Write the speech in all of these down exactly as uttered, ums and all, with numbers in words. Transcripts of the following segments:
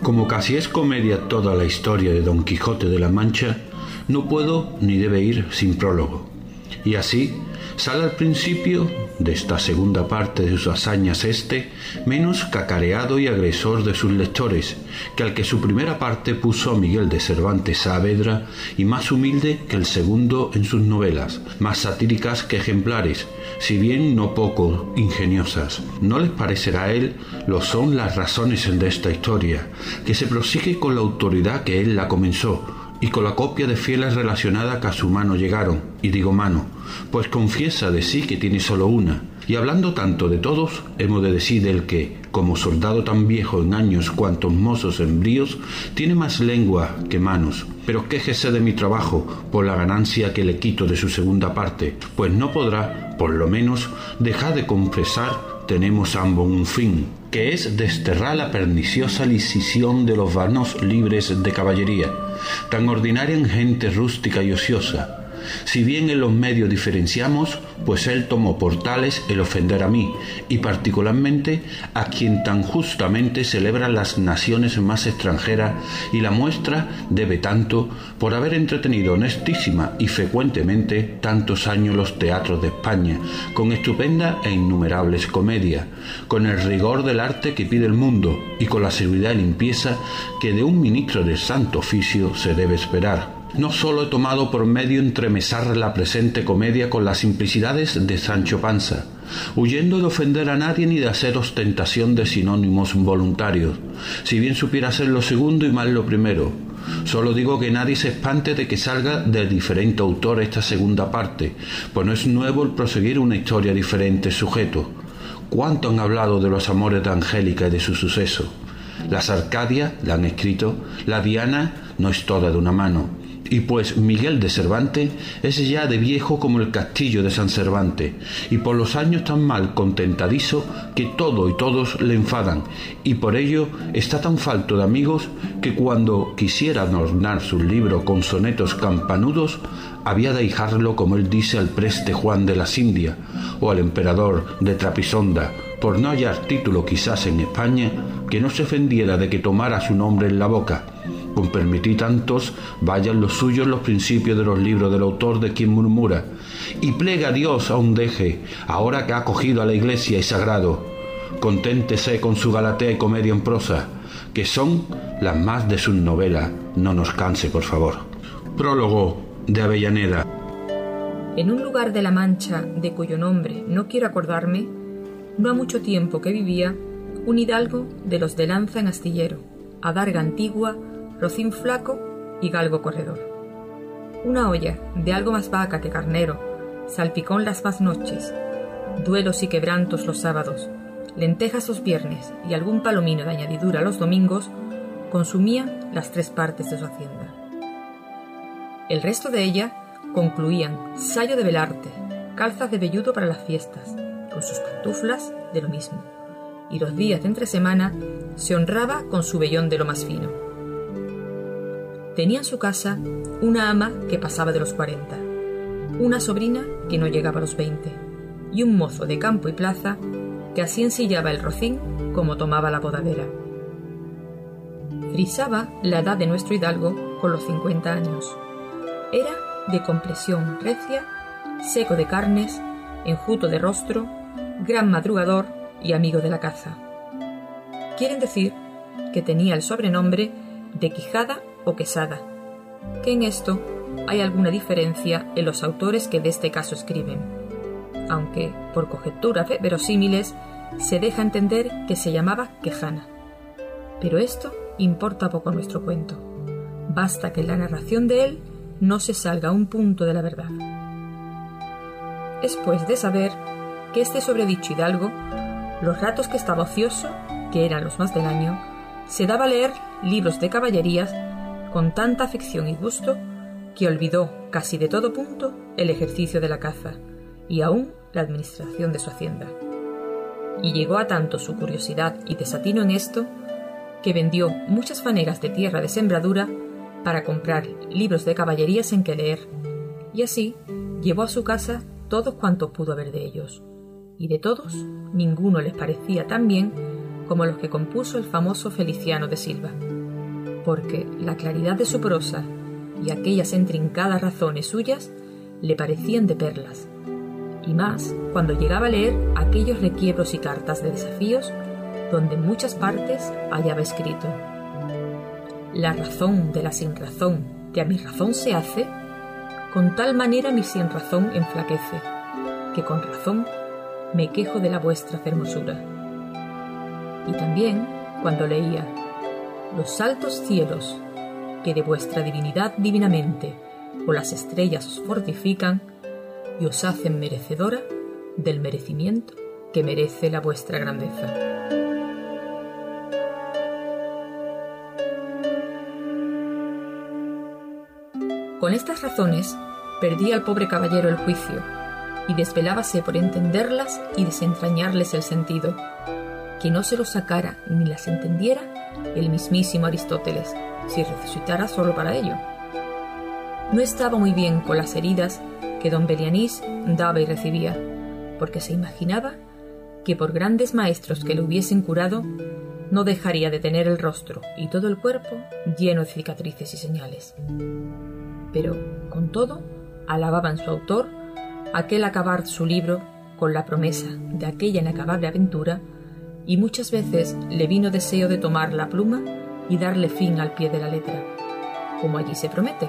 Como casi es comedia toda la historia de Don Quijote de la Mancha, no puedo ni debe ir sin prólogo. Y así sale al principio de esta segunda parte de sus hazañas este, menos cacareado y agresor de sus lectores, que al que su primera parte puso a Miguel de Cervantes Saavedra, y más humilde que el segundo en sus novelas, más satíricas que ejemplares, si bien no poco ingeniosas. No les parecerá a él lo son las razones de esta historia, que se prosigue con la autoridad que él la comenzó, y con la copia de fieles relacionadas que a su mano llegaron, y digo mano, pues confiesa de sí que tiene solo una, y hablando tanto de todos, hemos de decir del que, como soldado tan viejo en años cuantos mozos en bríos, tiene más lengua que manos. Pero quéjese de mi trabajo por la ganancia que le quito de su segunda parte, pues no podrá, por lo menos, dejar de confesar tenemos ambos un fin, que es desterrar la perniciosa lisición de los vanos libres de caballería, tan ordinaria en gente rústica y ociosa. Si bien en los medios diferenciamos, pues él tomó por tales el ofender a mí, y particularmente a quien tan justamente celebran las naciones más extranjeras, y la muestra debe tanto por haber entretenido honestísima y frecuentemente tantos años los teatros de España, con estupenda e innumerables comedias, con el rigor del arte que pide el mundo, y con la seguridad y limpieza que de un ministro del Santo Oficio se debe esperar. No solo he tomado por medio entremesar la presente comedia con las simplicidades de Sancho Panza, huyendo de ofender a nadie ni de hacer ostentación de sinónimos voluntarios, si bien supiera ser lo segundo y mal lo primero. Solo digo que nadie se espante de que salga de diferente autor esta segunda parte, pues no es nuevo el proseguir una historia de diferentes sujetos. ¿Cuánto han hablado de los amores de Angélica y de su suceso? Las Arcadias la han escrito, la Diana no es toda de una mano. Y pues Miguel de Cervantes es ya de viejo como el castillo de San Cervantes, y por los años tan mal contentadizo que todo y todos le enfadan, y por ello está tan falto de amigos que cuando quisiera adornar sus libros con sonetos campanudos, había de ahijarlo, como él dice, al preste Juan de las Indias, o al emperador de Trapisonda, por no hallar título quizás en España que no se ofendiera de que tomara su nombre en la boca. Con permitir tantos, vayan los suyos los principios de los libros del autor de quien murmura, y plega a Dios aún deje, ahora que ha acogido a la iglesia y sagrado. Conténtese con su Galatea y comedia en prosa, que son las más de sus novelas, no nos canse, por favor. Prólogo de Avellaneda. En un lugar de la Mancha, de cuyo nombre no quiero acordarme, no ha mucho tiempo que vivía un hidalgo de los de lanza en astillero, adarga antigua, rocín flaco y galgo corredor. Una olla de algo más vaca que carnero, salpicón las más noches, duelos y quebrantos los sábados, lentejas los viernes y algún palomino de añadidura los domingos, consumían las tres partes de su hacienda. El resto de ella concluían sayo de velarte, calzas de velludo para las fiestas, con sus pantuflas de lo mismo, y los días de entre semana se honraba con su vellón de lo más fino. Tenía en su casa una ama que pasaba de los cuarenta, una sobrina que no llegaba a los veinte, y un mozo de campo y plaza que así ensillaba el rocín como tomaba la bodadera. Frisaba la edad de nuestro hidalgo con los cincuenta años. Era de complexión recia, seco de carnes, enjuto de rostro, gran madrugador y amigo de la caza. Quieren decir que tenía el sobrenombre de Quijada o Quesada, que en esto hay alguna diferencia en los autores que de este caso escriben, aunque por conjeturas verosímiles se deja entender que se llamaba Quejana. Pero esto importa poco a nuestro cuento. Basta que en la narración de él no se salga un punto de la verdad. Es pues de saber que este sobredicho hidalgo, los ratos que estaba ocioso, que eran los más del año, se daba a leer libros de caballerías con tanta afección y gusto que olvidó casi de todo punto el ejercicio de la caza y aún la administración de su hacienda. Y llegó a tanto su curiosidad y desatino en esto que vendió muchas fanegas de tierra de sembradura para comprar libros de caballerías en que leer, y así llevó a su casa todos cuantos pudo haber de ellos, y de todos ninguno les parecía tan bien como los que compuso el famoso Feliciano de Silva. porque la claridad de su prosa y aquellas intrincadas razones suyas le parecían de perlas, y más cuando llegaba a leer aquellos requiebros y cartas de desafíos donde en muchas partes hallaba escrito: la razón de la sinrazón que a mi razón se hace, con tal manera mi sinrazón enflaquece, que con razón me quejo de la vuestra fermosura. Y también cuando leía: los altos cielos, que de vuestra divinidad divinamente o las estrellas os fortifican y os hacen merecedora del merecimiento que merece la vuestra grandeza. Con estas razones perdía al pobre caballero el juicio y desvelábase por entenderlas y desentrañarles el sentido, que no se lo sacara ni las entendiera el mismísimo Aristóteles, si resucitara solo para ello. No estaba muy bien con las heridas que don Belianís daba y recibía, porque se imaginaba que por grandes maestros que le hubiesen curado, no dejaría de tener el rostro y todo el cuerpo lleno de cicatrices y señales. Pero, con todo, alababa en su autor aquel acabar su libro con la promesa de aquella inacabable aventura, y muchas veces le vino deseo de tomar la pluma y darle fin al pie de la letra, como allí se promete.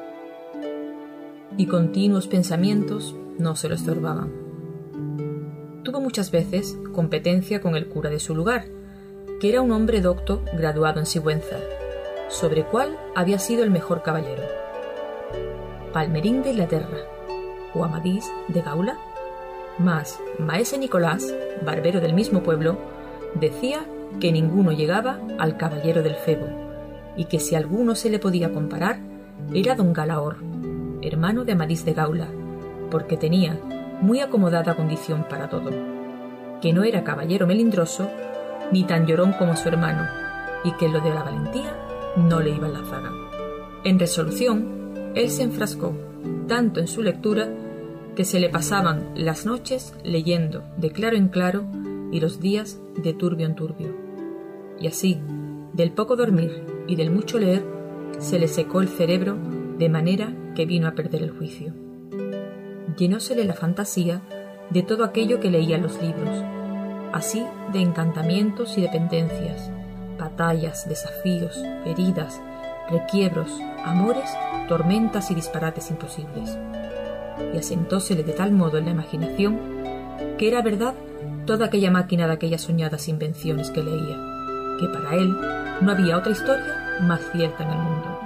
Y continuos pensamientos no se lo estorbaban. Tuvo muchas veces competencia con el cura de su lugar, que era un hombre docto graduado en Sigüenza, sobre cual había sido el mejor caballero. Palmerín de Inglaterra o Amadís de Gaula, mas maese Nicolás, barbero del mismo pueblo, decía que ninguno llegaba al caballero del Febo, y que si alguno se le podía comparar era don Galaor, hermano de Amadís de Gaula, porque tenía muy acomodada condición para todo, que no era caballero melindroso ni tan llorón como su hermano, y que lo de la valentía no le iba en la zaga. En resolución, él se enfrascó tanto en su lectura que se le pasaban las noches leyendo de claro en claro y los días de turbio en turbio. Y así, del poco dormir y del mucho leer, se le secó el cerebro de manera que vino a perder el juicio. Llenósele la fantasía de todo aquello que leía en los libros, así de encantamientos y dependencias, batallas, desafíos, heridas, requiebros, amores, tormentas y disparates imposibles. Y asentósele de tal modo en la imaginación que era verdad toda aquella máquina de aquellas soñadas invenciones que leía, que para él no había otra historia más cierta en el mundo.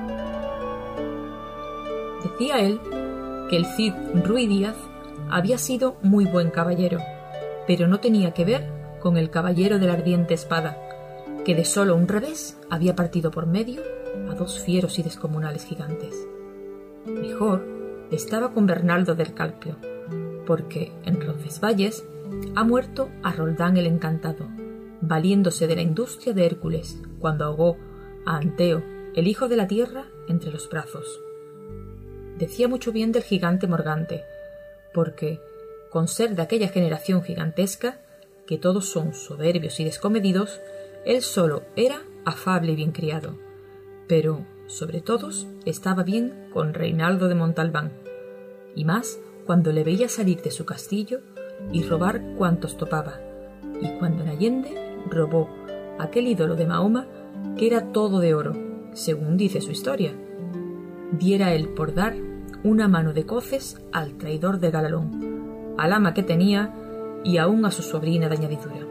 Decía él que el Cid Ruy Díaz había sido muy buen caballero, pero no tenía que ver con el caballero de la ardiente espada, que de solo un revés había partido por medio a dos fieros y descomunales gigantes. Mejor estaba con Bernaldo del Carpio, porque en Roncesvalles ha muerto a Roldán el Encantado, valiéndose de la industria de Hércules cuando ahogó a Anteo, el hijo de la tierra, entre los brazos. Decía mucho bien del gigante Morgante, porque, con ser de aquella generación gigantesca, que todos son soberbios y descomedidos, él solo era afable y bien criado, pero, sobre todos, estaba bien con Reinaldo de Montalbán, y más cuando le veía salir de su castillo y robar cuantos topaba, y cuando en Allende robó aquel ídolo de Mahoma que era todo de oro, según dice su historia. Diera él por dar una mano de coces al traidor de Galalón, al ama que tenía y aún a su sobrina de añadidura.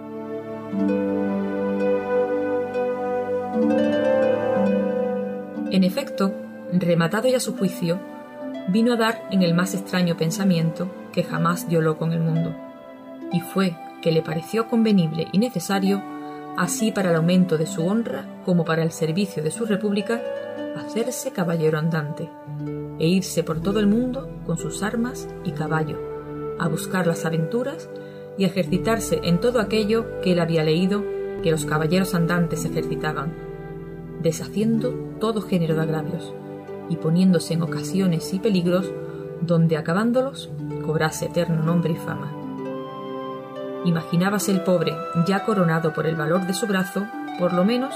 En efecto, rematado ya su juicio, vino a dar en el más extraño pensamiento que jamás dio loco en el mundo, y fue que le pareció convenible y necesario, así para el aumento de su honra como para el servicio de su república, hacerse caballero andante, e irse por todo el mundo con sus armas y caballo, a buscar las aventuras y a ejercitarse en todo aquello que él había leído que los caballeros andantes ejercitaban, deshaciendo todo género de agravios, y poniéndose en ocasiones y peligros donde acabándolos cobrase eterno nombre y fama. Imaginábase el pobre, ya coronado por el valor de su brazo, por lo menos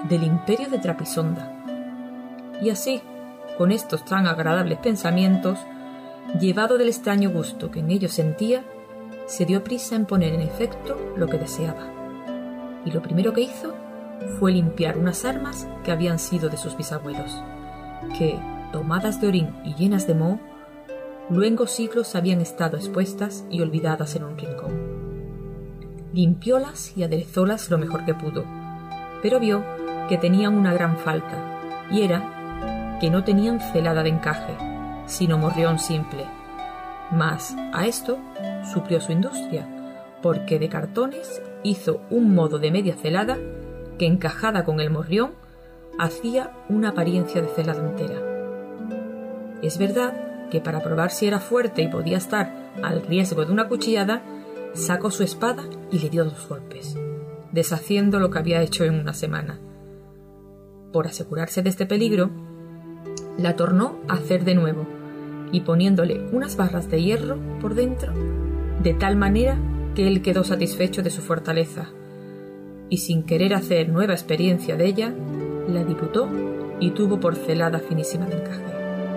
del imperio de Trapisonda. Y así, con estos tan agradables pensamientos, llevado del extraño gusto que en ellos sentía, se dio prisa en poner en efecto lo que deseaba. Y lo primero que hizo fue limpiar unas armas que habían sido de sus bisabuelos, que, tomadas de orín y llenas de moho, luengos siglos habían estado expuestas y olvidadas en un rincón. Limpiólas y aderezólas lo mejor que pudo, pero vio que tenían una gran falta, y era que no tenían celada de encaje, sino morrión simple. Mas a esto suplió su industria, porque de cartones hizo un modo de media celada que, encajada con el morrión, hacía una apariencia de celada entera. Es verdad que para probar si era fuerte y podía estar al riesgo de una cuchillada, sacó su espada y le dio dos golpes, deshaciendo lo que había hecho en una semana. Por asegurarse de este peligro, la tornó a hacer de nuevo, y poniéndole unas barras de hierro por dentro, de tal manera que él quedó satisfecho de su fortaleza, y sin querer hacer nueva experiencia de ella, la diputó y tuvo por celada finísima de encaje.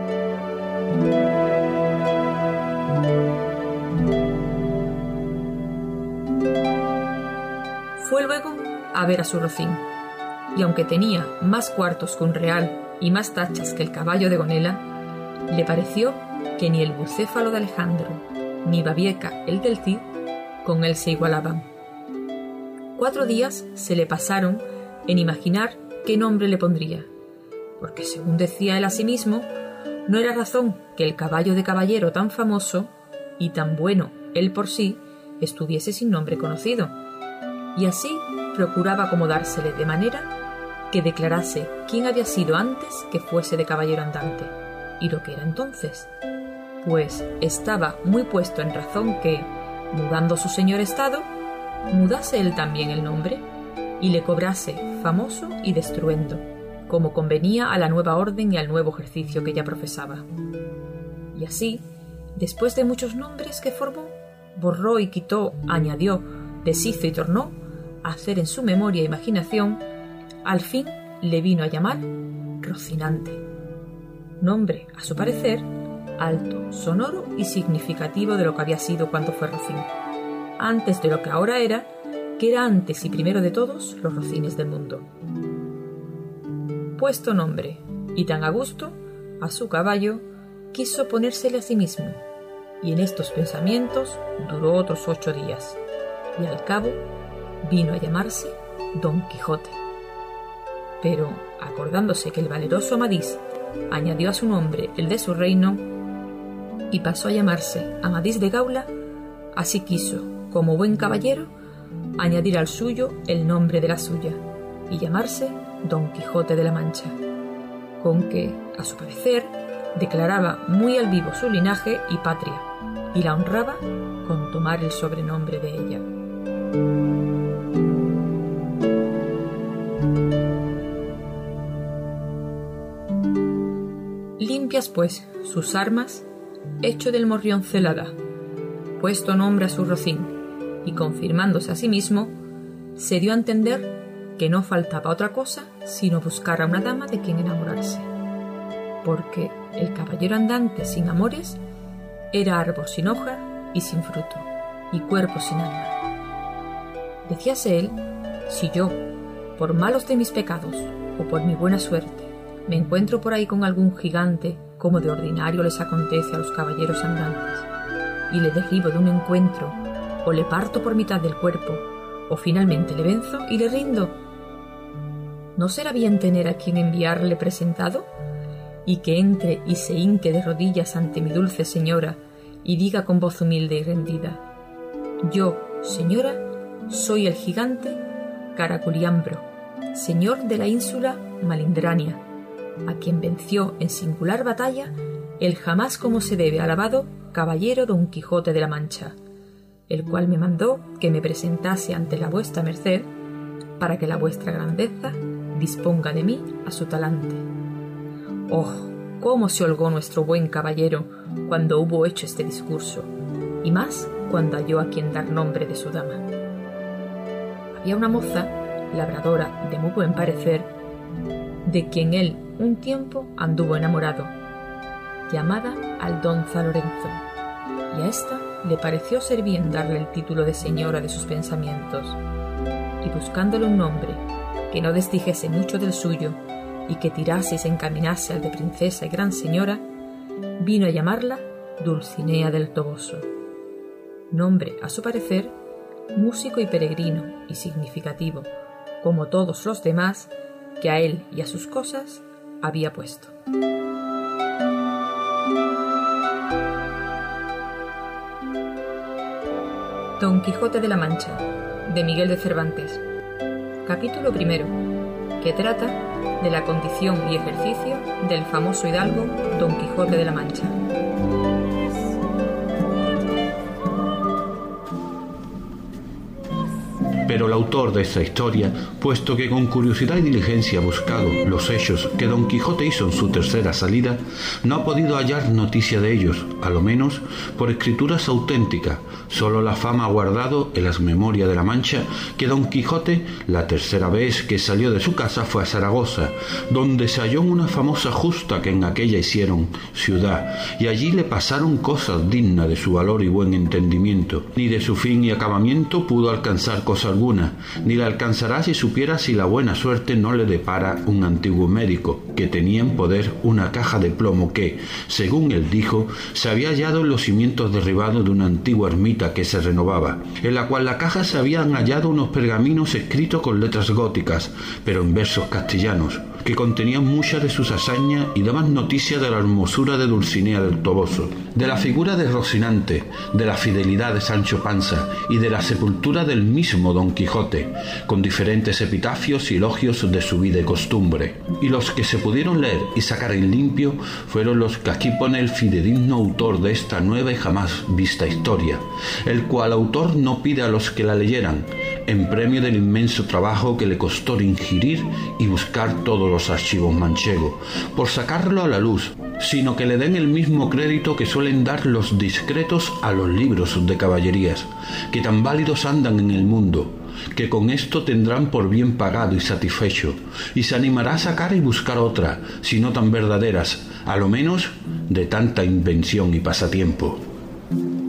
Fue luego a ver a su rocín, y aunque tenía más cuartos que un real y más tachas que el caballo de Gonela, le pareció que ni el bucéfalo de Alejandro ni Babieca el del Cid con él se igualaban. Cuatro días se le pasaron en imaginar qué nombre le pondría, porque según decía él a sí mismo, no era razón que el caballo de caballero tan famoso y tan bueno él por sí estuviese sin nombre conocido, y así procuraba acomodársele de manera que declarase quién había sido antes que fuese de caballero andante, y lo que era entonces, pues estaba muy puesto en razón que, mudando su señor estado, mudase él también el nombre, y le cobrase famoso y destruendo, como convenía a la nueva orden y al nuevo ejercicio que ya profesaba. Y así, después de muchos nombres que formó, borró y quitó, añadió, deshizo y tornó a hacer en su memoria e imaginación, al fin le vino a llamar Rocinante, nombre, a su parecer, alto, sonoro y significativo de lo que había sido cuando fue rocín, antes de lo que ahora era, que era antes y primero de todos los rocines del mundo. Puesto nombre, y tan a gusto, a su caballo, quiso ponérsele a sí mismo, y en estos pensamientos duró otros ocho días, y al cabo vino a llamarse Don Quijote. Pero, acordándose que el valeroso Amadís añadió a su nombre el de su reino, y pasó a llamarse Amadís de Gaula, así quiso, como buen caballero, añadir al suyo el nombre de la suya, y llamarse Don Quijote de la Mancha, con que, a su parecer, declaraba muy al vivo su linaje y patria, y la honraba con tomar el sobrenombre de ella. Limpias, pues, sus armas, hecho del morrión celada, puesto nombre a su rocín, y confirmándose a sí mismo, se dio a entender que no faltaba otra cosa sino buscar a una dama de quien enamorarse, porque el caballero andante sin amores era árbol sin hoja y sin fruto, y cuerpo sin alma. Decíase él, si yo, por malos de mis pecados o por mi buena suerte, me encuentro por ahí con algún gigante, como de ordinario les acontece a los caballeros andantes, y le derribo de un encuentro, o le parto por mitad del cuerpo, o finalmente le venzo y le rindo, ¿no será bien tener a quien enviarle presentado? Y que entre y se hinque de rodillas ante mi dulce señora, y diga con voz humilde y rendida, yo, señora, soy el gigante Caraculiambro, señor de la ínsula Malindrania, a quien venció en singular batalla el jamás como se debe alabado caballero Don Quijote de la Mancha, el cual me mandó que me presentase ante la vuestra merced, para que la vuestra grandeza disponga de mí a su talante. ¡Oh, cómo se holgó nuestro buen caballero cuando hubo hecho este discurso, y más cuando halló a quien dar nombre de su dama! Había una moza, labradora de muy buen parecer, de quien él un tiempo anduvo enamorado, llamada Aldonza Lorenzo, y a ésta le pareció ser bien darle el título de señora de sus pensamientos, y buscándole un nombre que no desdijese mucho del suyo y que tirase y se encaminase al de princesa y gran señora, vino a llamarla Dulcinea del Toboso, nombre, a su parecer, músico y peregrino y significativo, como todos los demás que a él y a sus cosas había puesto. Don Quijote de la Mancha, de Miguel de Cervantes. Capítulo primero, que trata de la condición y ejercicio del famoso hidalgo Don Quijote de la Mancha. Pero el autor de esta historia, puesto que con curiosidad y diligencia ha buscado los hechos que Don Quijote hizo en su tercera salida, no ha podido hallar noticia de ellos, a lo menos por escrituras auténticas. Solo la fama ha guardado en las memorias de la Mancha que Don Quijote, la tercera vez que salió de su casa, fue a Zaragoza, donde se halló en una famosa justa que en aquella hicieron ciudad, y allí le pasaron cosas dignas de su valor y buen entendimiento. Ni de su fin y acabamiento pudo alcanzar cosa alguna, ni la alcanzará si supiera si la buena suerte no le depara un antiguo médico, que tenía en poder una caja de plomo que, según él dijo, se había hallado en los cimientos derribados de una antigua ermita que se renovaba, en la cual la caja se habían hallado unos pergaminos escritos con letras góticas, pero en versos castellanos, que contenían muchas de sus hazañas y daban noticia de la hermosura de Dulcinea del Toboso, de la figura de Rocinante, de la fidelidad de Sancho Panza y de la sepultura del mismo Don Quijote, con diferentes epitafios y elogios de su vida y costumbre. Y los que se pudieron leer y sacar en limpio fueron los que aquí pone el fidedigno autor de esta nueva y jamás vista historia, el cual autor no pide a los que la leyeran, en premio del inmenso trabajo que le costó ingirir y buscar todos los archivos manchegos, por sacarlo a la luz, sino que le den el mismo crédito que suelen dar los discretos a los libros de caballerías, que tan válidos andan en el mundo, que con esto tendrán por bien pagado y satisfecho, y se animará a sacar y buscar otra, si no tan verdaderas, a lo menos de tanta invención y pasatiempo.